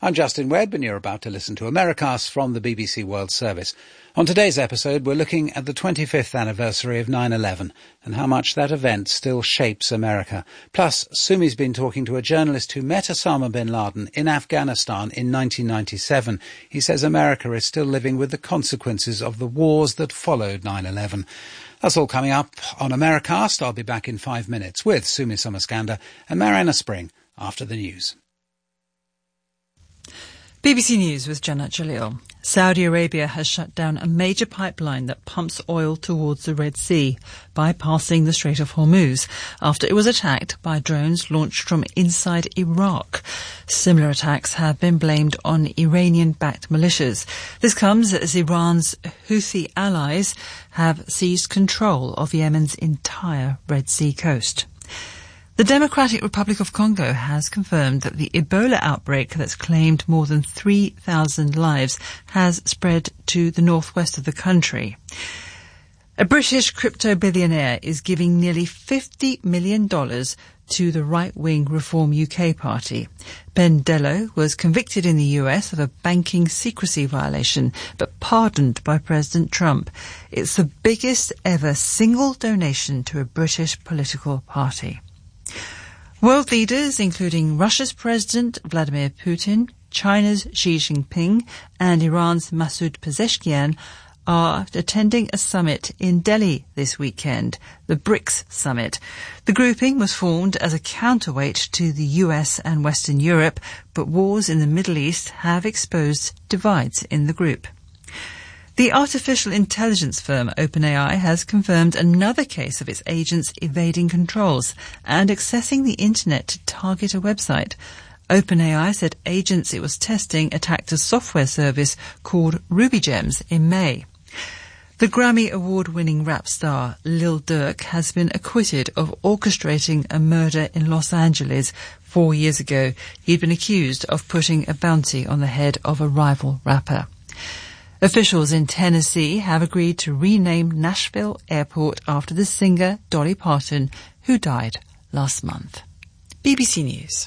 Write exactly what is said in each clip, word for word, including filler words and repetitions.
I'm Justin Webb, and you're about to listen to Americast from the B B C World Service. On today's episode, we're looking at the twenty-fifth anniversary of nine eleven and how much that event still shapes America. Plus, Sumi's been talking to a journalist who met Osama bin Laden in Afghanistan in nineteen ninety-seven. He says America is still living with the consequences of the wars that followed nine eleven. That's all coming up on Americast. I'll be back in five minutes with Sumi Somaskanda and Mariana Spring after the news. B B C News with Janet Jalil. Saudi Arabia has shut down a major pipeline that pumps oil towards the Red Sea, bypassing the Strait of Hormuz, after it was attacked by drones launched from inside Iraq. Similar attacks have been blamed on Iranian-backed militias. This comes as Iran's Houthi allies have seized control of Yemen's entire Red Sea coast. The Democratic Republic of Congo has confirmed that the Ebola outbreak that's claimed more than three thousand lives has spread to the northwest of the country. A British crypto billionaire is giving nearly fifty million dollars to the right-wing Reform U K party. Ben Dello was convicted in the U S of a banking secrecy violation, but pardoned by President Trump. It's the biggest ever single donation to a British political party. World leaders, including Russia's President Vladimir Putin, China's Xi Jinping, and Iran's Masoud Pezeshkian, are attending a summit in Delhi this weekend, the BRICS Summit. The grouping was formed as a counterweight to the U S and Western Europe, but wars in the Middle East have exposed divides in the group. The artificial intelligence firm OpenAI has confirmed another case of its agents evading controls and accessing the internet to target a website. OpenAI said agents it was testing attacked a software service called RubyGems in May. The Grammy Award-winning rap star Lil Durk has been acquitted of orchestrating a murder in Los Angeles four years ago. He'd been accused of putting a bounty on the head of a rival rapper. Officials in Tennessee have agreed to rename Nashville Airport after the singer Dolly Parton, who died last month. B B C News.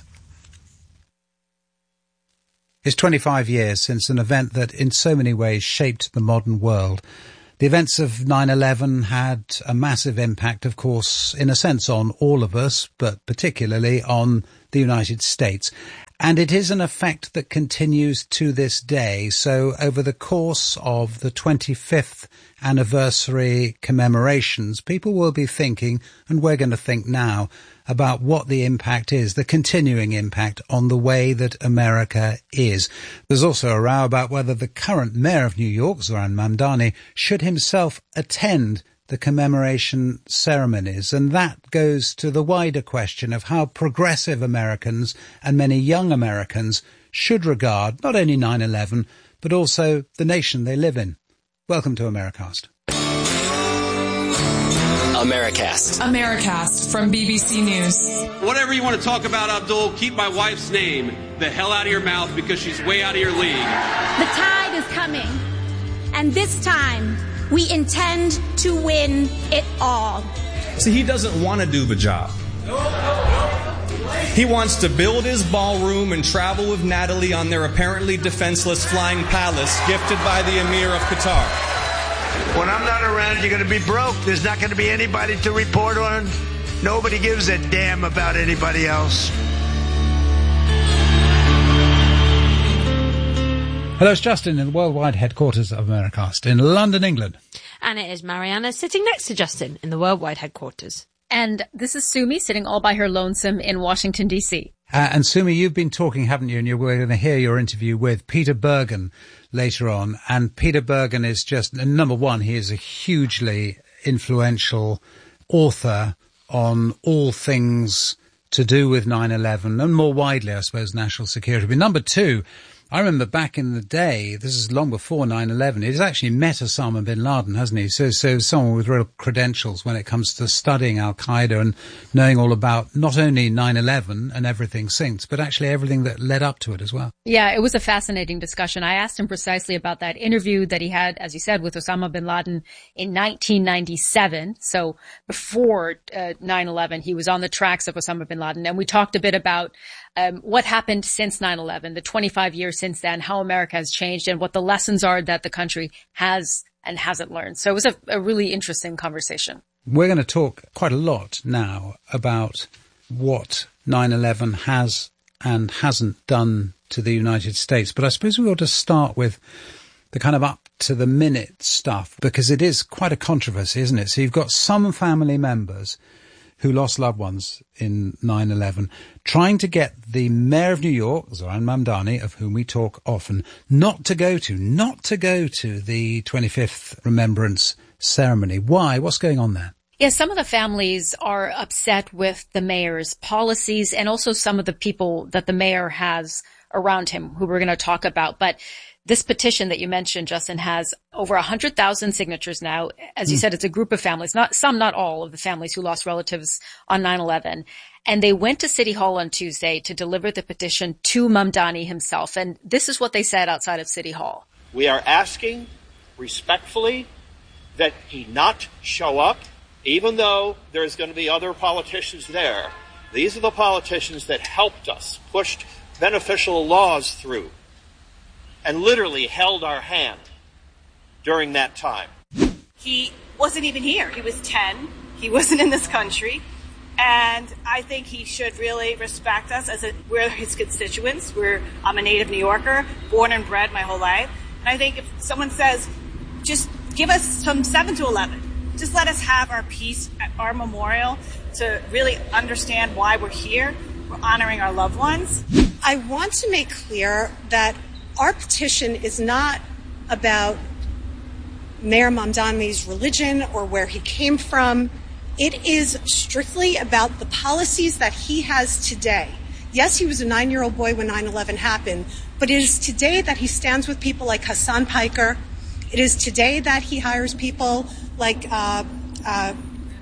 It's twenty-five years since an event that in so many ways shaped the modern world. The events of nine eleven had a massive impact, of course, in a sense on all of us, but particularly on the United States. And it is an effect that continues to this day. So over the course of the twenty-fifth anniversary commemorations, people will be thinking, and we're going to think now, about what the impact is, the continuing impact on the way that America is. There's also a row about whether the current mayor of New York, Zoran Mamdani, should himself attend the commemoration ceremonies, and that goes to the wider question of how progressive Americans and many young Americans should regard not only nine eleven, but also the nation they live in. Welcome to Americast. Americast. Americast from B B C News. Whatever you want to talk about, Abdul, keep my wife's name the hell out of your mouth because she's way out of your league. The tide is coming, and this time we intend to win it all. See, he doesn't want to do the job. He wants to build his ballroom and travel with Natalie on their apparently defenseless flying palace gifted by the Emir of Qatar. When I'm not around, you're going to be broke. There's not going to be anybody to report on. Nobody gives a damn about anybody else. Hello, it's Justin in the worldwide headquarters of Americast in London, England. And it is Mariana sitting next to Justin in the worldwide headquarters. And this is Sumi sitting all by her lonesome in Washington, D C. Uh, and Sumi, you've been talking, haven't you? And you're going to hear your interview with Peter Bergen later on. And Peter Bergen is just, number one, he is a hugely influential author on all things to do with nine eleven and more widely, I suppose, national security. But number two, I remember back in the day, this is long before nine eleven, he's actually met Osama bin Laden, hasn't he? So, so someone with real credentials when it comes to studying Al-Qaeda and knowing all about not only nine eleven and everything since, but actually everything that led up to it as well. Yeah, it was a fascinating discussion. I asked him precisely about that interview that he had, as you said, with Osama bin Laden in nineteen ninety-seven. So before uh, nine eleven, he was on the tracks of Osama bin Laden. And we talked a bit about um, what happened since nine eleven, the twenty-five years since then, how America has changed, and what the lessons are that the country has and hasn't learned. So it was a, a really interesting conversation. We're going to talk quite a lot now about what nine eleven has and hasn't done to the United States. But I suppose we ought to start with the kind of up-to-the-minute stuff, because it is quite a controversy, isn't it? So you've got some family members who lost loved ones in nine eleven trying to get the mayor of New York, Zoran Mamdani, of whom we talk often, not to go to, not to go to the twenty-fifth Remembrance ceremony. Why? What's going on there? Yeah, some of the families are upset with the mayor's policies, and also some of the people that the mayor has around him, who we're going to talk about. But this petition that you mentioned, Justin, has over one hundred thousand signatures now. As you mm. said, it's a group of families, not some, not all of the families who lost relatives on nine eleven. And they went to City Hall on Tuesday to deliver the petition to Mamdani himself. And this is what they said outside of City Hall. We are asking respectfully that he not show up, even though there's going to be other politicians there. These are the politicians that helped us, pushed beneficial laws through, and literally held our hand during that time. He wasn't even here. He was ten. He wasn't in this country. And I think he should really respect us as a, we're his constituents. We're, I'm a native New Yorker, born and bred my whole life. And I think if someone says, just give us from seven to eleven, just let us have our peace at our memorial to really understand why we're here. We're honoring our loved ones. I want to make clear that our petition is not about Mayor Mamdani's religion or where he came from. It is strictly about the policies that he has today. Yes, he was a nine-year-old boy when nine eleven happened, but it is today that he stands with people like Hassan Piker. It is today that he hires people like uh, uh,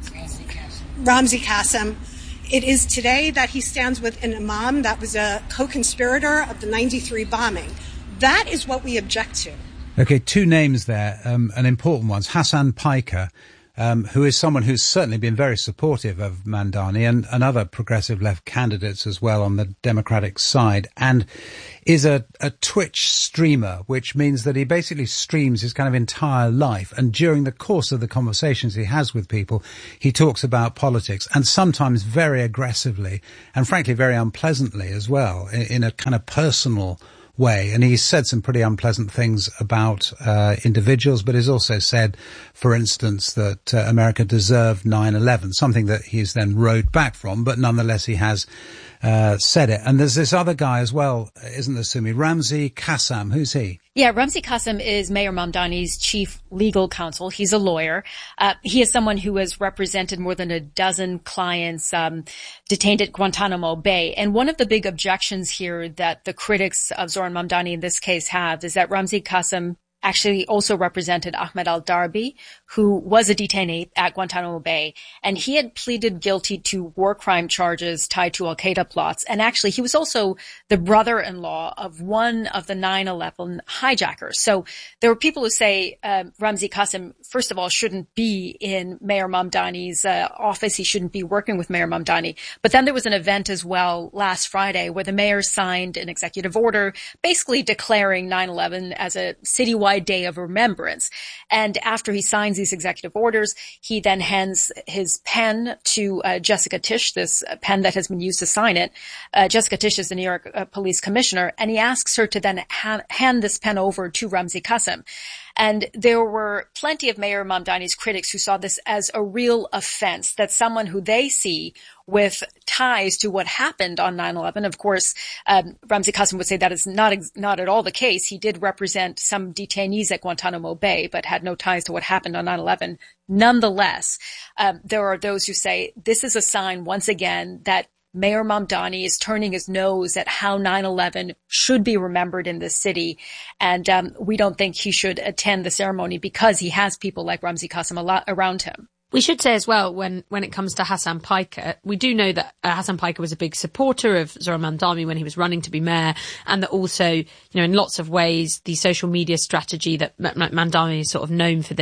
Ramzi Qasim. It is today that he stands with an imam that was a co-conspirator of the ninety-three bombing. That is what we object to. Okay, two names there, um, and important ones. Hassan Piker, um, who is someone who's certainly been very supportive of Mamdani and, and other progressive left candidates as well on the Democratic side, and is a, a Twitch streamer, which means that he basically streams his kind of entire life. And during the course of the conversations he has with people, he talks about politics, and sometimes very aggressively and frankly very unpleasantly as well, in, in a kind of personal way. And he's said some pretty unpleasant things about uh, individuals, but he's also said, for instance, that uh, America deserved nine eleven, something that he's then rode back from, but nonetheless he has uh, said it. And there's this other guy as well, isn't there, Sumi? Ramzi Qasim. Who's he? Yeah, Ramzi Qasim is Mayor Mamdani's chief legal counsel. He's a lawyer. Uh, he is someone who has represented more than a dozen clients um, detained at Guantanamo Bay. And one of the big objections here that the critics of Zoran Mamdani in this case have is that Ramzi Qasim actually also represented Ahmed al-Darbi, who was a detainee at Guantanamo Bay, and he had pleaded guilty to war crime charges tied to al-Qaeda plots. And actually, he was also the brother-in-law of one of the nine eleven hijackers. So there were people who say uh, Ramzi Qasim, first of all, shouldn't be in Mayor Mamdani's uh, office. He shouldn't be working with Mayor Mamdani. But then there was an event as well last Friday where the mayor signed an executive order basically declaring nine eleven as a citywide day of remembrance. And after he signs these executive orders, he then hands his pen to uh, Jessica Tisch, this pen that has been used to sign it. Uh, Jessica Tisch is the New York uh, police commissioner, and he asks her to then ha- hand this pen over to Ramzi Qasim. And there were plenty of Mayor Mamdani's critics who saw this as a real offense, that someone who they see with ties to what happened on nine eleven. Of course, um, Ramzi Qasim would say that is not ex- not at all the case. He did represent some detainees at Guantanamo Bay, but had no ties to what happened on nine eleven. Nonetheless, um, there are those who say this is a sign, once again, that Mayor Mamdani is turning his nose at how nine eleven should be remembered in this city. And um, we don't think he should attend the ceremony because he has people like Ramzi Qasim a lot around him. We should say as well, when, when it comes to Hassan Piker, we do know that uh, Hassan Piker was a big supporter of Zoran Mamdani when he was running to be mayor, and that also, you know, in lots of ways, the social media strategy that M- M- Mamdani is sort of known for this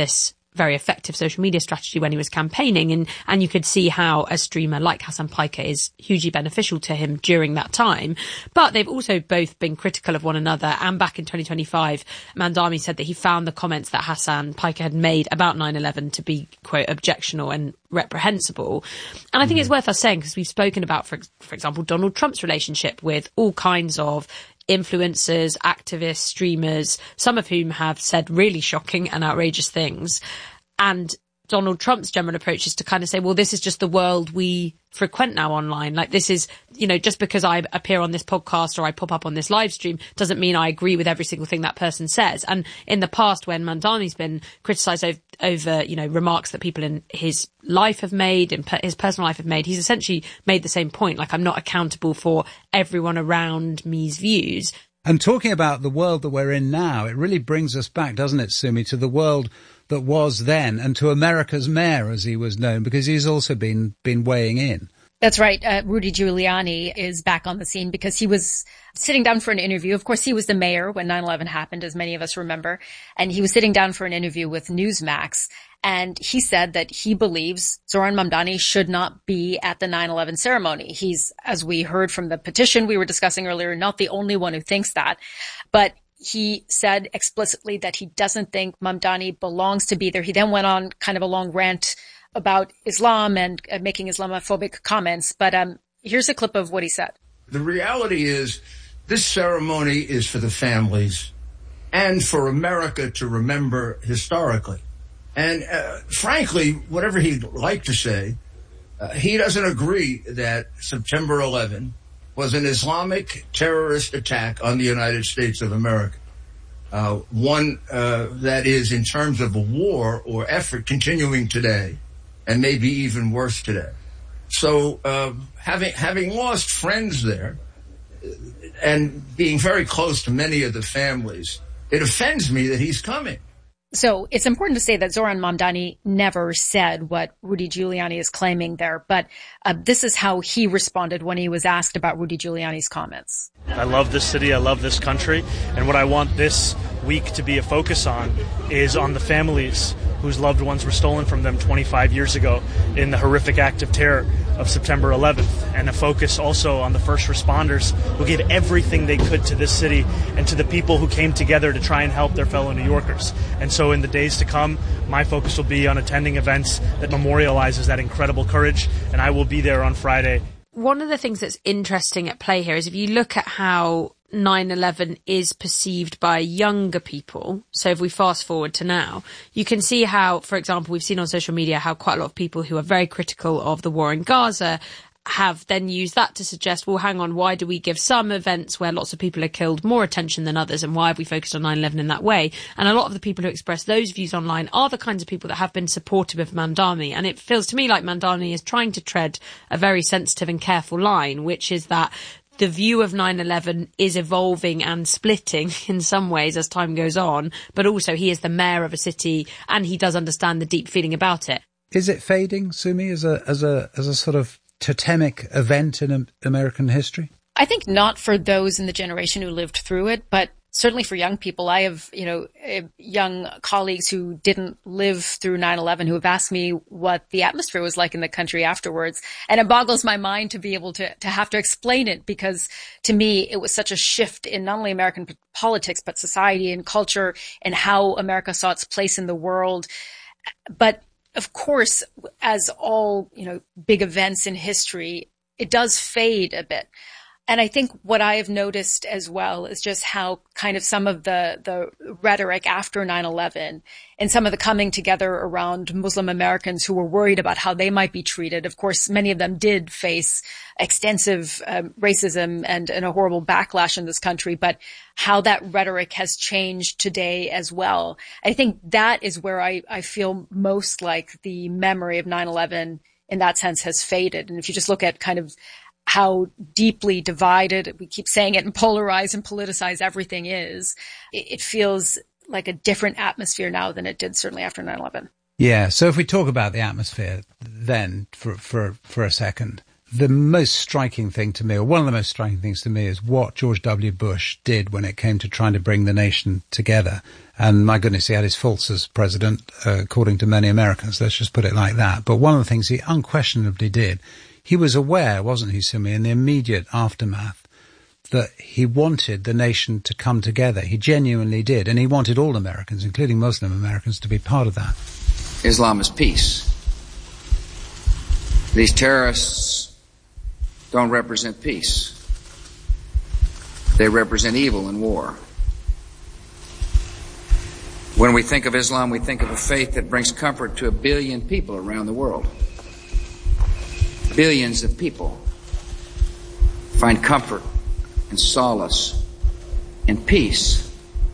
very effective social media strategy when he was campaigning. And, and you could see how a streamer like Hasan Piker is hugely beneficial to him during that time. But they've also both been critical of one another. And back in twenty twenty-five, Mamdani said that he found the comments that Hasan Piker had made about nine eleven to be, quote, objectionable and reprehensible. And I think mm-hmm. it's worth us saying, because we've spoken about, for, for example, Donald Trump's relationship with all kinds of influencers, activists, streamers, some of whom have said really shocking and outrageous things. And Donald Trump's general approach is to kind of say, well, this is just the world we frequent now online. Like, this is, you know, just because I appear on this podcast or I pop up on this live stream doesn't mean I agree with every single thing that person says. And in the past, when Mamdani's been criticised over, over, you know, remarks that people in his life have made, in his personal life have made, he's essentially made the same point. Like, I'm not accountable for everyone around me's views. And talking about the world that we're in now, it really brings us back, doesn't it, Sumi, to the world that was then, and to America's mayor, as he was known, because he's also been been weighing in. That's right. Uh, Rudy Giuliani is back on the scene because he was sitting down for an interview. Of course, he was the mayor when nine eleven happened, as many of us remember. And he was sitting down for an interview with Newsmax. And he said that he believes Zoran Mamdani should not be at the nine eleven ceremony. He's, as we heard from the petition we were discussing earlier, not the only one who thinks that. But he said explicitly that he doesn't think Mamdani belongs to be there. He then went on kind of a long rant about Islam and uh, making Islamophobic comments. But um, here's a clip of what he said. The reality is this ceremony is for the families and for America to remember historically. And uh, frankly, whatever he'd like to say, uh, he doesn't agree that September eleventh was an Islamic terrorist attack on the United States of America. Uh, one uh, that is, in terms of a war or effort, continuing today, and maybe even worse today. So uh, having having lost friends there and being very close to many of the families, it offends me that he's coming. So it's important to say that Zoran Mamdani never said what Rudy Giuliani is claiming there, but uh, this is how he responded when he was asked about Rudy Giuliani's comments. I love this city, I love this country, and what I want this week to be a focus on is on the families whose loved ones were stolen from them twenty-five years ago in the horrific act of terror of September eleventh, and a focus also on the first responders who gave everything they could to this city and to the people who came together to try and help their fellow New Yorkers. And so in the days to come, my focus will be on attending events that memorializes that incredible courage, and I will be there on Friday. One of the things that's interesting at play here is if you look at how nine eleven is perceived by younger people. So if we fast forward to now, you can see how, for example, we've seen on social media how quite a lot of people who are very critical of the war in Gaza have then used that to suggest, well, hang on, why do we give some events where lots of people are killed more attention than others, and why have we focused on nine eleven in that way? And a lot of the people who express those views online are the kinds of people that have been supportive of Mamdani. And it feels to me like Mamdani is trying to tread a very sensitive and careful line, which is that the view of nine eleven is evolving and splitting in some ways as time goes on, but also he is the mayor of a city and he does understand the deep feeling about it. Is it fading, Sumi, as a as a as a sort of totemic event in American history? I think not for those in the generation who lived through it, but certainly for young people. I have, you know, young colleagues who didn't live through nine eleven who have asked me what the atmosphere was like in the country afterwards. And it boggles my mind to be able to, to have to explain it, because to me, it was such a shift in not only American politics, but society and culture and how America saw its place in the world. But of course, as all, you know, big events in history, it does fade a bit. And I think what I have noticed as well is just how kind of some of the, the rhetoric after nine eleven and some of the coming together around Muslim Americans who were worried about how they might be treated. Of course, many of them did face extensive um, racism and, and a horrible backlash in this country, but how that rhetoric has changed today as well. I think that is where I, I feel most like the memory of nine eleven in that sense has faded. And if you just look at kind of how deeply divided, we keep saying it, and polarized and politicized everything is, it feels like a different atmosphere now than it did certainly after nine eleven. Yeah. So if we talk about the atmosphere then for, for, for a second, the most striking thing to me, or one of the most striking things to me, is what George W. Bush did when it came to trying to bring the nation together. And my goodness, he had his faults as president, uh, according to many Americans. Let's just put it like that. But one of the things he unquestionably did, he was aware, wasn't he, Sumi, in the immediate aftermath, that he wanted the nation to come together. He genuinely did. And he wanted all Americans, including Muslim Americans, to be part of that. Islam is peace. These terrorists don't represent peace. They represent evil and war. When we think of Islam, we think of a faith that brings comfort to a billion people around the world. Billions of people find comfort and solace and peace.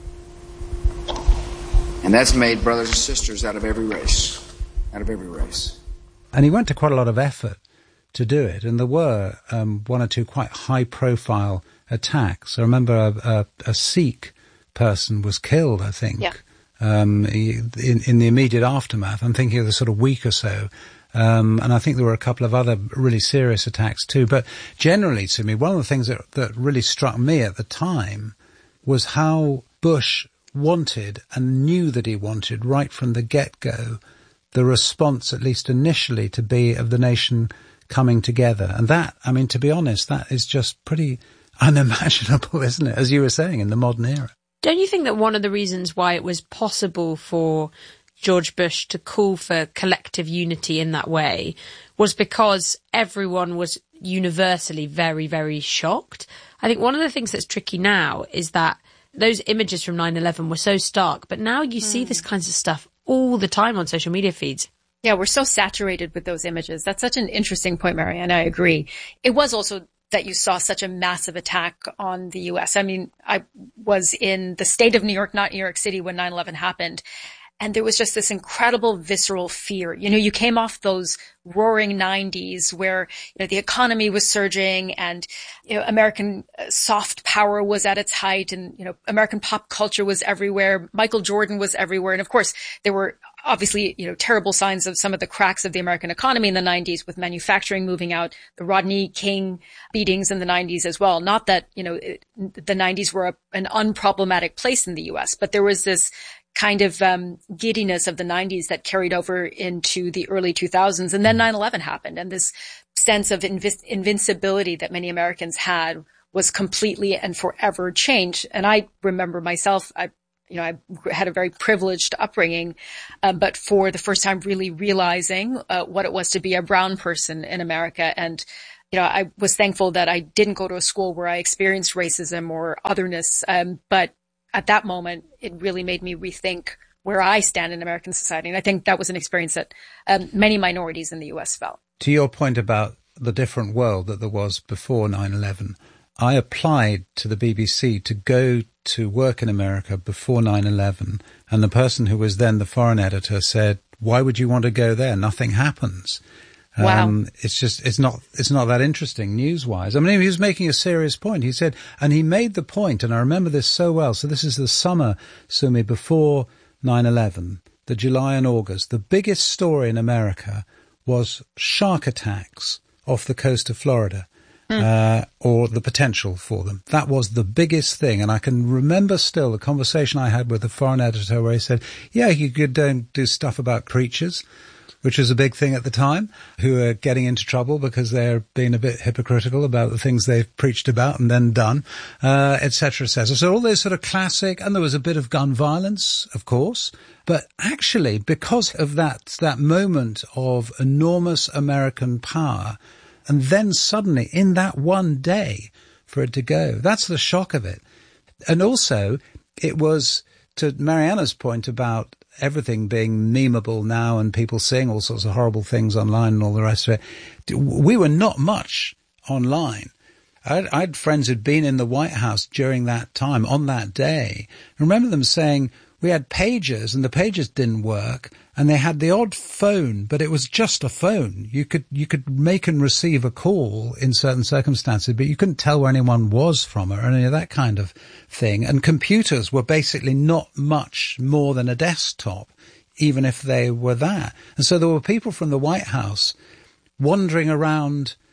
And that's made brothers and sisters out of every race. Out of every race. And he went to quite a lot of effort to do it, and there were um, one or two quite high-profile attacks. I remember a, a, a Sikh person was killed, I think, yeah. um, he, in, in the immediate aftermath. I'm thinking of the sort of week or so. Um, and I think there were a couple of other really serious attacks too. But generally, to me, one of the things that, that really struck me at the time was how Bush wanted and knew that he wanted right from the get-go the response, at least initially, to be of the nation coming together. And that, I mean, to be honest, that is just pretty unimaginable, isn't it? As you were saying, in the modern era. Don't you think that one of the reasons why it was possible for George Bush to call for collective unity in that way was because everyone was universally very, very shocked? I think one of the things that's tricky now is that those images from nine eleven were so stark, but now you mm. see this kinds of stuff all the time on social media feeds. Yeah, we're so saturated with those images. That's such an interesting point, Marianne. I agree. It was also that you saw such a massive attack on the U S. I mean, I was in the state of New York, not New York City, when nine eleven happened. And there was just this incredible visceral fear. You know, you came off those roaring nineties where, you know, the economy was surging and, you know, American soft power was at its height and, you know, American pop culture was everywhere. Michael Jordan was everywhere. And of course, there were obviously, you know, terrible signs of some of the cracks of the American economy in the nineties with manufacturing moving out, the Rodney King beatings in the nineties as well. Not that, you know, it, the nineties were a, an unproblematic place in the U S, but there was this kind of um, giddiness of the nineties that carried over into the early two thousands. And then nine eleven happened. And this sense of invis- invincibility that many Americans had was completely and forever changed. And I remember myself, I, you know, I had a very privileged upbringing, uh, but for the first time really realizing uh, what it was to be a brown person in America. And, you know, I was thankful that I didn't go to a school where I experienced racism or otherness. Um, but at that moment, it really made me rethink where I stand in American society. And I think that was an experience that um, many minorities in the U S felt. To your point about the different world that there was before nine eleven, I applied to the B B C to go to work in America before nine eleven. And the person who was then the foreign editor said, why would you want to go there? Nothing happens. Wow. Um, it's just, it's not, it's not that interesting news-wise. I mean, he was making a serious point. He said, and he made the point, and I remember this so well. So this is the summer, Sumi, before nine eleven, the July and August. The biggest story in America was shark attacks off the coast of Florida, mm. uh, or the potential for them. That was the biggest thing. And I can remember still the conversation I had with the foreign editor where he said, yeah, you could um, do stuff about creatures, which was a big thing at the time, who are getting into trouble because they're being a bit hypocritical about the things they've preached about and then done, uh, et cetera, et cetera. So all those sort of classic, and there was a bit of gun violence, of course, but actually because of that, that moment of enormous American power, and then suddenly in that one day for it to go, that's the shock of it. And also it was, to Mariana's point about everything being memeable now and people saying all sorts of horrible things online and all the rest of it. We were not much online. I I had friends who'd been in the White House during that time, on that day. I remember them saying we had pagers and the pagers didn't work and they had the odd phone, but it was just a phone. You could, you could make and receive a call in certain circumstances, but you couldn't tell where anyone was from or any of that kind of thing. And computers were basically not much more than a desktop, even if they were that. And so there were people from the White House wandering around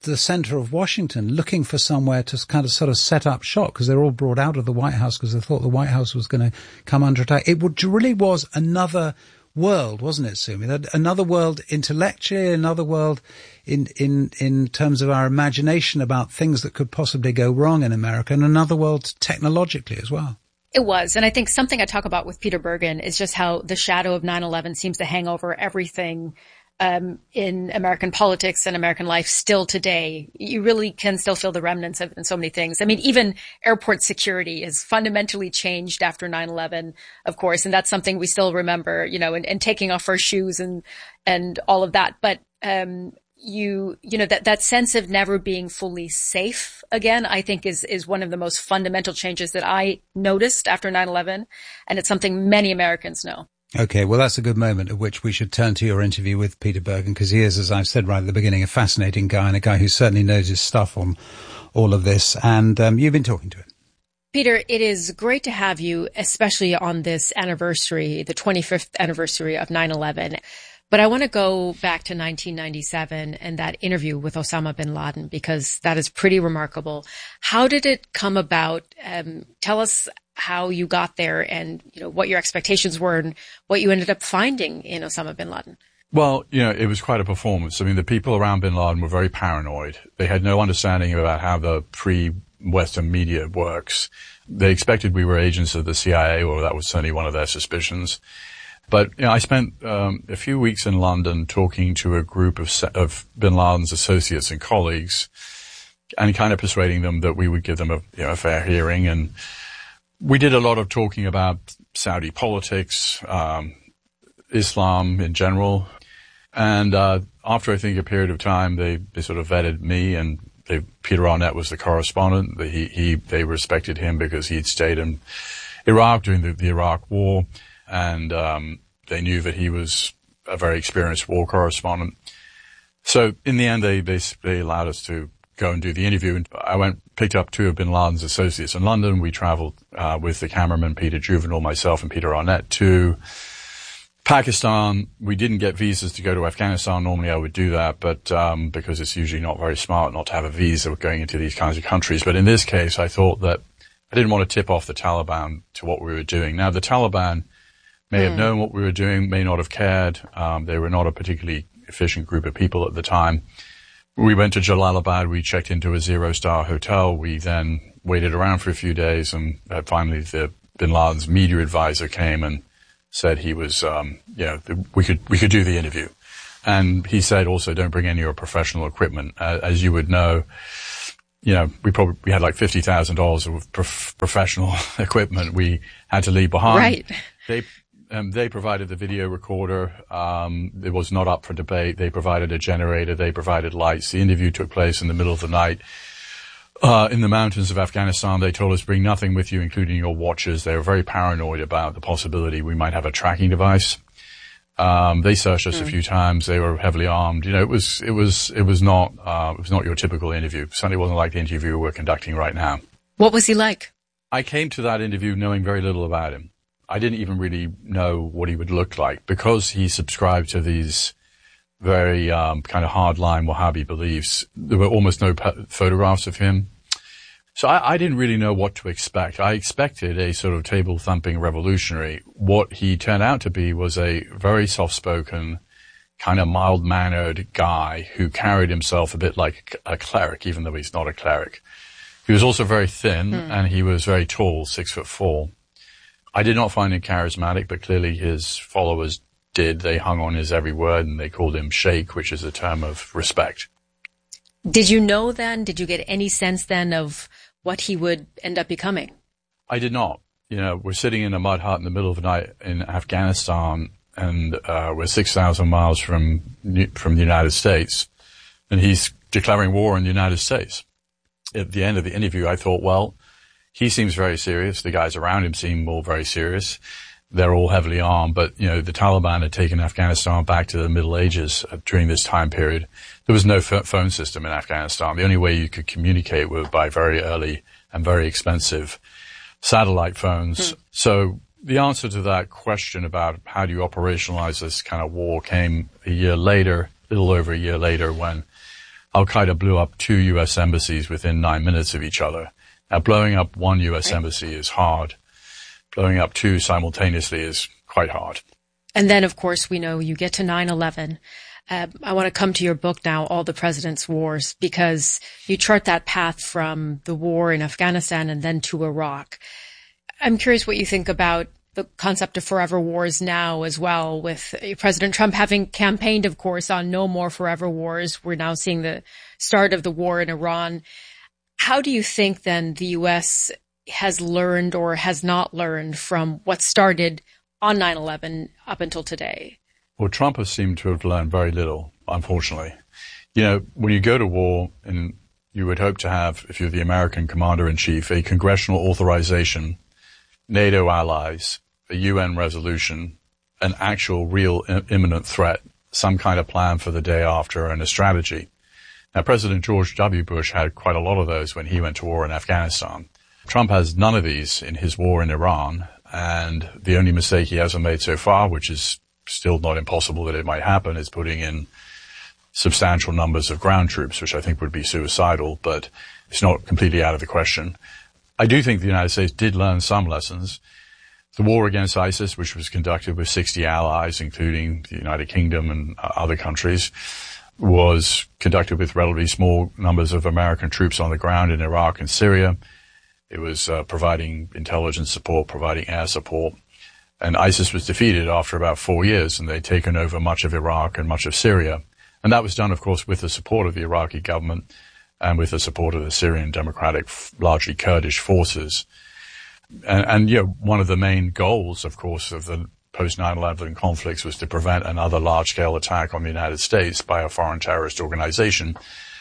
the center of Washington looking for somewhere to kind of sort of set up shop because they're all brought out of the White House because they thought the White House was going to come under attack. It would, really was another world, wasn't it, Sumi? Another world intellectually, another world in, in, in terms of our imagination about things that could possibly go wrong in America, and another world technologically as well. It was. And I think something I talk about with Peter Bergen is just how the shadow of nine eleven seems to hang over everything um, in American politics and American life still today. You really can still feel the remnants of it in so many things. I mean, even airport security is fundamentally changed after nine eleven, of course, and that's something we still remember, you know, and, and taking off our shoes and, and all of that. But, um, you, you know, that, that sense of never being fully safe again, I think is, is one of the most fundamental changes that I noticed after nine eleven. And it's something many Americans know. Okay, well, that's a good moment at which we should turn to your interview with Peter Bergen, because he is, as I've said right at the beginning, a fascinating guy and a guy who certainly knows his stuff on all of this. And um, you've been talking to him. Peter, it is great to have you, especially on this anniversary, the twenty-fifth anniversary of nine eleven. But I want to go back to nineteen ninety-seven and that interview with Osama bin Laden, because that is pretty remarkable. How did it come about? Um, tell us how you got there and, you know, what your expectations were and what you ended up finding in Osama bin Laden. Well, you know, it was quite a performance. I mean, the people around bin Laden were very paranoid. They had no understanding about how the pre-Western media works. They expected we were agents of the C I A, or that was certainly one of their suspicions. But, you know, I spent um, a few weeks in London talking to a group of, of bin Laden's associates and colleagues and kind of persuading them that we would give them a, you know, a fair hearing. And we did a lot of talking about Saudi politics, um, Islam in general. And uh after, I think, a period of time, they, they sort of vetted me, and they, Peter Arnett was the correspondent. He, he, they respected him because he'd stayed in Iraq during the, the Iraq War. And um they knew that he was a very experienced war correspondent. So in the end, they, they, they allowed us to go and do the interview. And I went, picked up two of bin Laden's associates in London. We traveled uh with the cameraman, Peter Juvenile, myself, and Peter Arnett to Pakistan. We didn't get visas to go to Afghanistan. Normally I would do that, but um because it's usually not very smart not to have a visa going into these kinds of countries. But in this case, I thought that I didn't want to tip off the Taliban to what we were doing. Now, the Taliban may have known what we were doing, may not have cared. Um, they were not a particularly efficient group of people at the time. We went to Jalalabad. We checked into a zero-star hotel. We then waited around for a few days, and uh, finally the bin Laden's media advisor came and said he was, um, you know, we could we could do the interview. And he said also, don't bring any of your professional equipment. Uh, as you would know, you know, we probably we had like fifty thousand dollars of prof- professional equipment we had to leave behind. Right. They Um, they provided the video recorder. Um, it was not up for debate. They provided a generator. They provided lights. The interview took place in the middle of the night uh, in the mountains of Afghanistan. They told us, bring nothing with you, including your watches. They were very paranoid about the possibility we might have a tracking device. Um, they searched us mm. a few times. They were heavily armed. You know, it was, it was, it was not, uh, it was not your typical interview. Certainly wasn't like the interview we're conducting right now. What was he like? I came to that interview knowing very little about him. I didn't even really know what he would look like because he subscribed to these very um, kind of hardline Wahhabi beliefs. There were almost no pe- photographs of him. So I, I didn't really know what to expect. I expected a sort of table-thumping revolutionary. What he turned out to be was a very soft-spoken, kind of mild-mannered guy who carried himself a bit like a cleric, even though he's not a cleric. He was also very thin, mm. and he was very tall, six foot four. I did not find him charismatic, but clearly his followers did. They hung on his every word, and they called him Sheikh, which is a term of respect. Did you know then? Did you get any sense then of what he would end up becoming? I did not. You know, we're sitting in a mud hut in the middle of the night in Afghanistan, and uh, we're six thousand miles from from the United States, and he's declaring war on the United States. At the end of the interview, I thought, well, he seems very serious. The guys around him seem all very serious. They're all heavily armed, but, you know, the Taliban had taken Afghanistan back to the Middle Ages uh, during this time period. There was no f- phone system in Afghanistan. The only way you could communicate was by very early and very expensive satellite phones. Hmm. So the answer to that question about how do you operationalize this kind of war came a year later, a little over a year later, when Al-Qaeda blew up two U S embassies within nine minutes of each other. Now, blowing up one U S right. embassy is hard. Blowing up two simultaneously is quite hard. And then, of course, we know you get to nine eleven. Uh, I want to come to your book now, All the President's Wars, because you chart that path from the war in Afghanistan and then to Iraq. I'm curious what you think about the concept of forever wars now as well, with President Trump having campaigned, of course, on no more forever wars. We're now seeing the start of the war in Iran. How do you think then the U S has learned or has not learned from what started on nine eleven up until today? Well, Trump has seemed to have learned very little, unfortunately. You know, when you go to war, and you would hope to have, if you're the American commander-in-chief, a congressional authorization, NATO allies, a U N resolution, an actual real imminent threat, some kind of plan for the day after, and a strategy. Now, President George W. Bush had quite a lot of those when he went to war in Afghanistan. Trump has none of these in his war in Iran, and the only mistake he hasn't made so far, which is still not impossible that it might happen, is putting in substantial numbers of ground troops, which I think would be suicidal, but it's not completely out of the question. I do think the United States did learn some lessons. The war against ISIS, which was conducted with sixty allies, including the United Kingdom and other countries, was conducted with relatively small numbers of American troops on the ground in Iraq and Syria. It was uh, providing intelligence support, providing air support. And ISIS was defeated after about four years, and they'd taken over much of Iraq and much of Syria. And that was done, of course, with the support of the Iraqi government and with the support of the Syrian Democratic, largely Kurdish forces. And, and, you know, one of the main goals, of course, of the post nine eleven conflicts was to prevent another large-scale attack on the United States by a foreign terrorist organization.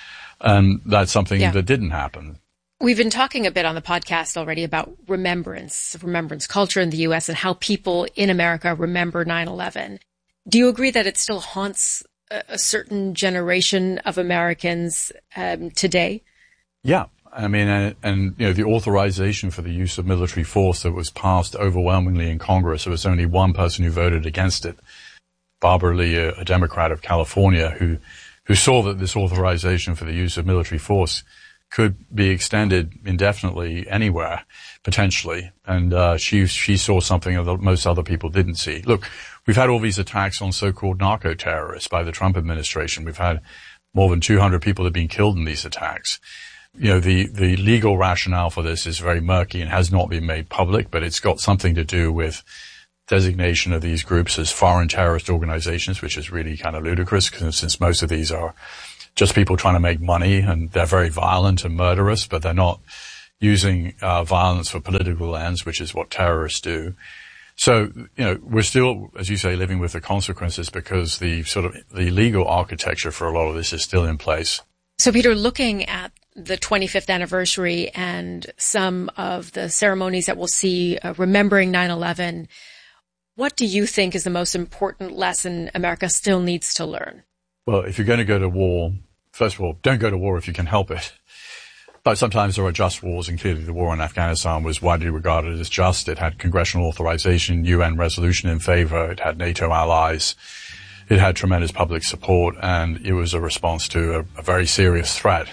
And that's something yeah. that didn't happen. We've been talking a bit on the podcast already about remembrance, remembrance culture in the U S and how people in America remember nine eleven. Do you agree that it still haunts a, a certain generation of Americans um, today? Yeah. I mean, and, and, you know, the authorization for the use of military force that was passed overwhelmingly in Congress, there was only one person who voted against it, Barbara Lee, a, a Democrat of California, who, who saw that this authorization for the use of military force could be extended indefinitely anywhere, potentially. And, uh, she, she saw something that most other people didn't see. Look, we've had all these attacks on so-called narco-terrorists by the Trump administration. We've had more than two hundred people have been killed in these attacks. You know, the, the legal rationale for this is very murky and has not been made public, but it's got something to do with designation of these groups as foreign terrorist organizations, which is really kind of ludicrous, because since most of these are just people trying to make money, and they're very violent and murderous, but they're not using uh, violence for political ends, which is what terrorists do. So, you know, we're still, as you say, living with the consequences because the sort of the legal architecture for a lot of this is still in place. So, Peter, looking at the twenty-fifth anniversary and some of the ceremonies that we'll see uh, remembering nine eleven, what do you think is the most important lesson America still needs to learn? Well, if you're going to go to war, first of all, don't go to war if you can help it. But sometimes there are just wars, and clearly the war in Afghanistan was widely regarded as just. It had congressional authorization, U N resolution in favor, it had NATO allies, it had tremendous public support, and it was a response to a, a very serious threat.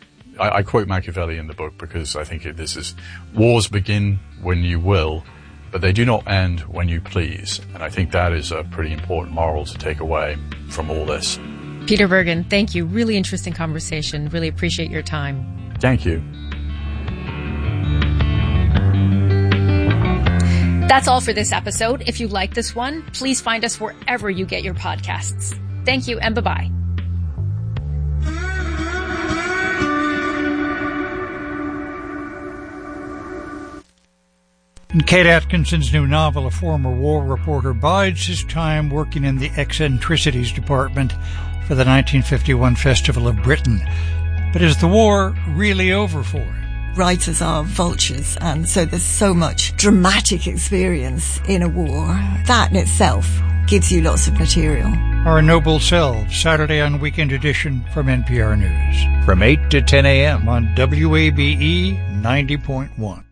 I, I quote Machiavelli in the book because I think it, this is, wars begin when you will, but they do not end when you please. And I think that is a pretty important moral to take away from all this. Peter Bergen, thank you. Really interesting conversation. Really appreciate your time. Thank you. That's all for this episode. If you like this one, please find us wherever you get your podcasts. Thank you and bye-bye. In Kate Atkinson's new novel, a former war reporter bides his time working in the eccentricities department for the nineteen fifty-one Festival of Britain. But is the war really over for him? Writers are vultures, and so there's so much dramatic experience in a war. That in itself gives you lots of material. Our Noble Selves, Saturday on Weekend Edition from N P R News. From eight to ten a.m. on W A B E ninety point one.